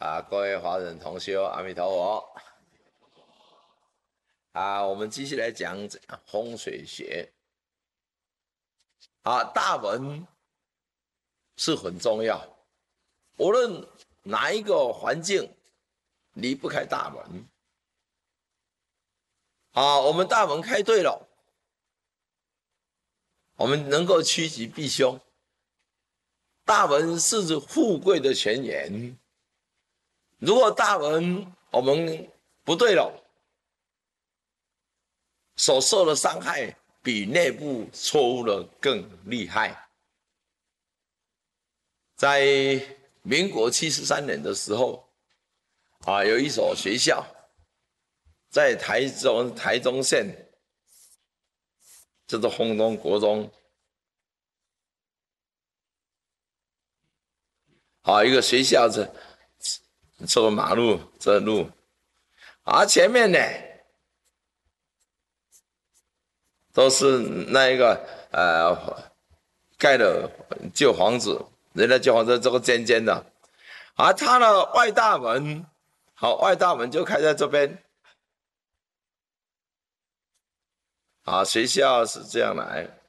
各位华人同修，阿弥陀佛。我们继续来讲风水学。大门是很重要，无论哪一个环境，离不开大门。我们大门开对了，我们能够趋吉避凶。大门是富贵的泉源，如果大门我们不对了，所受的伤害比内部错误的更厉害。在民国73年的时候，有一所学校在台中县，叫做丰东国中。一个学校这个马路这路，前面呢都是那一个盖的旧房子，人家旧房子这个尖尖的，它的外大门，外大门就开在这边。学校是这样来。